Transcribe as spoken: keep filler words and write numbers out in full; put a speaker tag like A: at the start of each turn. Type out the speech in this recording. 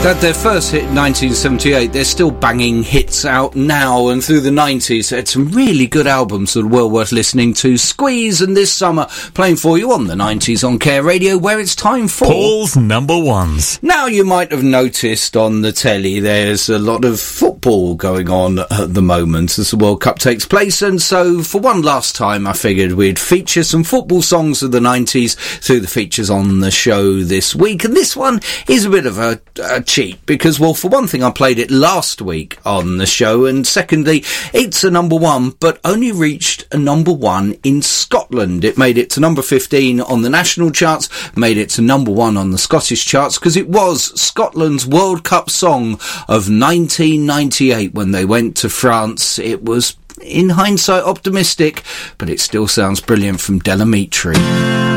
A: That their first hit in nineteen seventy-eight, they're still banging hits out now and through the nineties. They had some really good albums that are well worth listening to. Squeeze and This Summer playing for you on the nineties on Care Radio, where it's time for
B: Paul's Number Ones.
A: Now, you might have noticed on the telly there's a lot of football going on at the moment as the World Cup takes place, and so for one last time I figured we'd feature some football songs of the nineties through the features on the show this week. And this one is a bit of a, a cheat because, well, for one thing, I played it last week on the show, and secondly, it's a number one, but only reached a number one in Scotland. It made it to number fifteen on the national charts, made it to number one on the Scottish charts, because it was Scotland's World Cup song of nineteen ninety-eight when they went to France. It was, in hindsight, optimistic, but it still sounds brilliant from Del Amitri.